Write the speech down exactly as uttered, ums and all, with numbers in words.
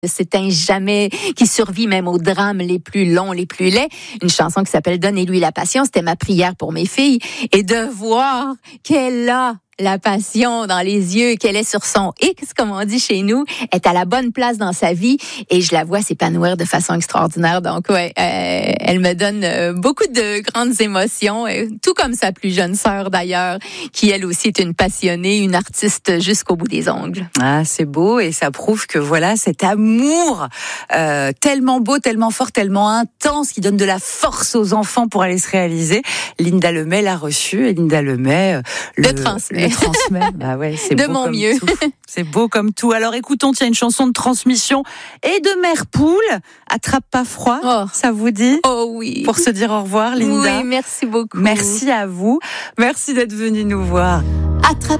ne s'éteint jamais, qui survit même aux drames les plus longs, les plus laids. Une chanson qui s'appelle « Donnez-lui la passion », c'était ma prière pour mes filles. Et de voir qu'elle a la passion dans les yeux, qu'elle est sur son X, comme on dit chez nous, est à la bonne place dans sa vie et je la vois s'épanouir de façon extraordinaire. Donc, ouais, euh, elle me donne euh, beaucoup de grandes émotions, euh, tout comme sa plus jeune sœur d'ailleurs, qui elle aussi est une passionnée, une artiste jusqu'au bout des ongles. Ah, c'est beau et ça prouve que voilà, cet amour euh, tellement beau, tellement fort, tellement intense, qui donne de la force aux enfants pour aller se réaliser. Linda Lemay l'a reçu et Linda Lemay euh, le, le transmet. Le transmet. Bah ouais, c'est de beau mon comme mieux. tout. C'est beau comme tout. Alors écoutons, tiens, une chanson de transmission et de mère poule. Attrape pas froid. Oh. Ça vous dit? Oh oui. Pour se dire au revoir, Linda. Oui, merci beaucoup. Merci à vous. Merci d'être venue nous voir. Attrape